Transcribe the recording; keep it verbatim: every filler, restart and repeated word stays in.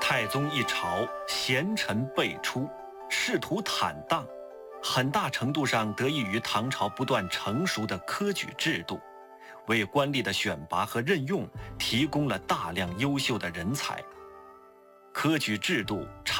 太宗一朝，贤臣辈出，仕途坦荡，很大程度上得益于唐朝不断成熟的科举制度，为官吏的选拔和任用提供了大量优秀的人才。科举制度